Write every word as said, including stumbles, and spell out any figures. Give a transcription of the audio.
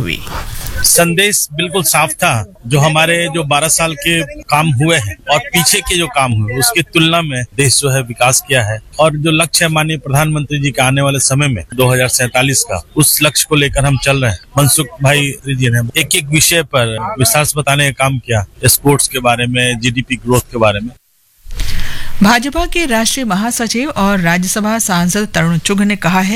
हुई। संदेश बिल्कुल साफ था। जो हमारे जो बारह साल के काम हुए हैं और पीछे के जो काम हुए उसकी तुलना में देश जो है विकास किया है, और जो लक्ष्य है माननीय प्रधानमंत्री जी का आने वाले समय में दो हजार सैंतालीस का, उस लक्ष्य को लेकर हम चल रहे हैं। मनसुख भाई जी ने एक एक विषय पर विस्तार से बताने का काम किया, स्पोर्ट्स के बारे में, जीडीपी ग्रोथ के बारे में। भाजपा के राष्ट्रीय महासचिव और राज्यसभा सांसद तरुण चुघ ने कहा है